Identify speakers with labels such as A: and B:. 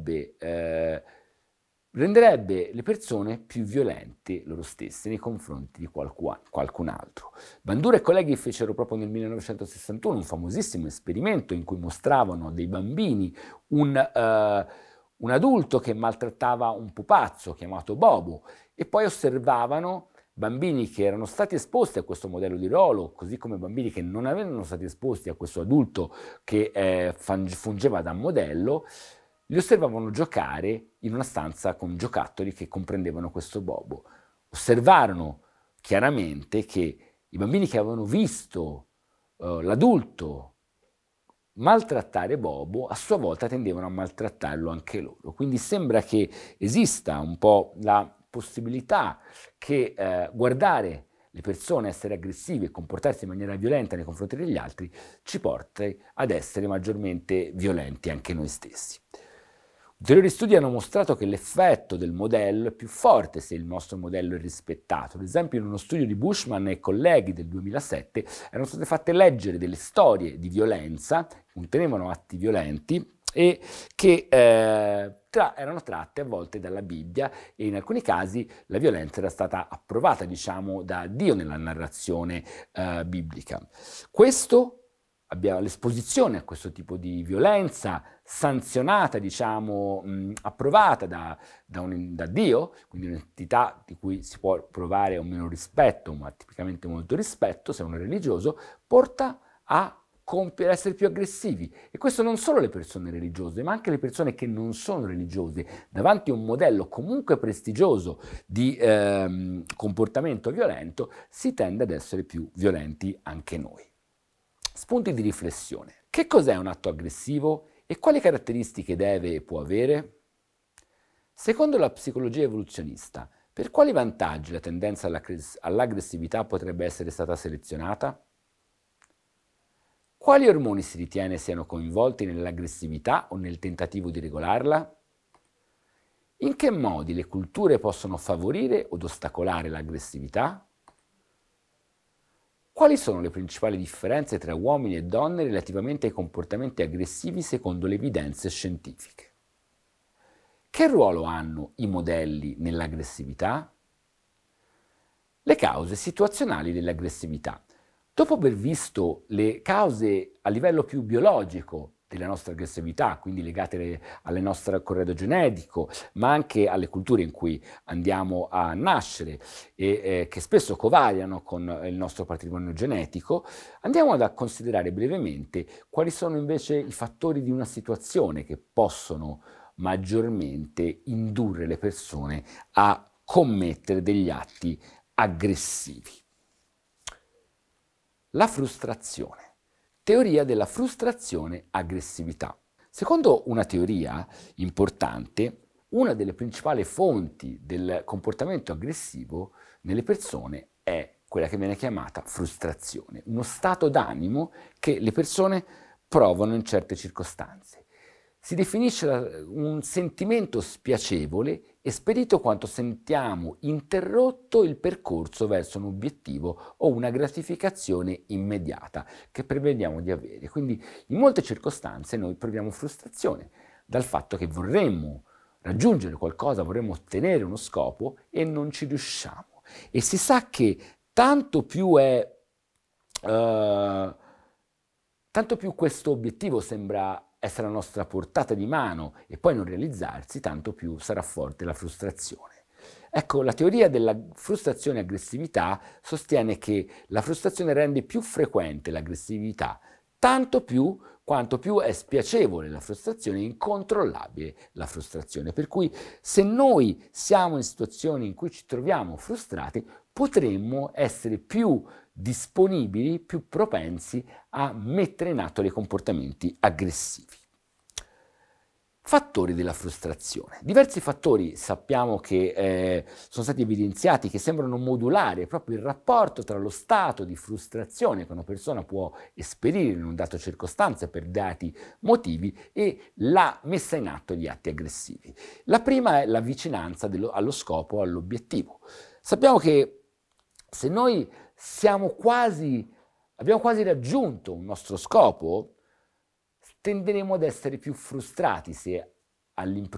A: renderebbe le persone più violente loro stesse nei confronti di qualcun altro. Bandura e colleghi fecero proprio nel 1961 un famosissimo esperimento in cui mostravano dei bambini un adulto che maltrattava un pupazzo chiamato Bobo e poi osservavano bambini che erano stati esposti a questo modello di ruolo, così come bambini che non erano stati esposti a questo adulto che fungeva da modello, li osservavano giocare in una stanza con giocattoli che comprendevano questo Bobo. Osservarono chiaramente che i bambini che avevano visto l'adulto maltrattare Bobo a sua volta tendevano a maltrattarlo anche loro. Quindi sembra che esista un po' la possibilità che guardare le persone essere aggressive e comportarsi in maniera violenta nei confronti degli altri ci porti ad essere maggiormente violenti anche noi stessi. Ulteriori studi hanno mostrato che l'effetto del modello è più forte se il nostro modello è rispettato. Ad esempio, in uno studio di Bushman e colleghi del 2007 erano state fatte leggere delle storie di violenza che contenevano atti violenti e che erano tratte a volte dalla Bibbia e in alcuni casi la violenza era stata approvata, diciamo, da Dio nella narrazione biblica. L'esposizione a questo tipo di violenza sanzionata, diciamo, approvata da Dio, quindi un'entità di cui si può provare o meno rispetto, ma tipicamente molto rispetto, se uno è religioso, porta a essere più aggressivi. E questo non solo le persone religiose, ma anche le persone che non sono religiose, davanti a un modello comunque prestigioso di comportamento violento, si tende ad essere più violenti anche noi. Spunti di riflessione. Che cos'è un atto aggressivo e quali caratteristiche deve e può avere? Secondo la psicologia evoluzionista, per quali vantaggi la tendenza all'aggressività potrebbe essere stata selezionata? Quali ormoni si ritiene siano coinvolti nell'aggressività o nel tentativo di regolarla? In che modi le culture possono favorire od ostacolare l'aggressività? Quali sono le principali differenze tra uomini e donne relativamente ai comportamenti aggressivi secondo le evidenze scientifiche? Che ruolo hanno i modelli nell'aggressività? Le cause situazionali dell'aggressività. Dopo aver visto le cause a livello più biologico della nostra aggressività, quindi legate al nostro corredo genetico, ma anche alle culture in cui andiamo a nascere e che spesso covariano con il nostro patrimonio genetico, andiamo a considerare brevemente quali sono invece i fattori di una situazione che possono maggiormente indurre le persone a commettere degli atti aggressivi. La frustrazione. Teoria della frustrazione-aggressività. Secondo una teoria importante, una delle principali fonti del comportamento aggressivo nelle persone è quella che viene chiamata frustrazione, uno stato d'animo che le persone provano in certe circostanze. Si definisce un sentimento spiacevole esperito quando sentiamo interrotto il percorso verso un obiettivo o una gratificazione immediata che prevediamo di avere. Quindi in molte circostanze noi proviamo frustrazione dal fatto che vorremmo raggiungere qualcosa, vorremmo ottenere uno scopo e non ci riusciamo. E si sa che tanto più questo obiettivo sembra essere a nostra portata di mano e poi non realizzarsi, tanto più sarà forte la frustrazione. Ecco, la teoria della frustrazione e aggressività sostiene che la frustrazione rende più frequente l'aggressività, tanto più quanto più è spiacevole la frustrazione e incontrollabile la frustrazione. Per cui se noi siamo in situazioni in cui ci troviamo frustrati, potremmo essere più disponibili, più propensi a mettere in atto dei comportamenti aggressivi. Fattori della frustrazione. Diversi fattori sappiamo che sono stati evidenziati che sembrano modulare proprio il rapporto tra lo stato di frustrazione che una persona può esperire in un dato circostanza per dati motivi e la messa in atto di atti aggressivi. La prima è la vicinanza allo scopo, all'obiettivo. Sappiamo che se noi abbiamo quasi raggiunto un nostro scopo, tenderemo ad essere più frustrati se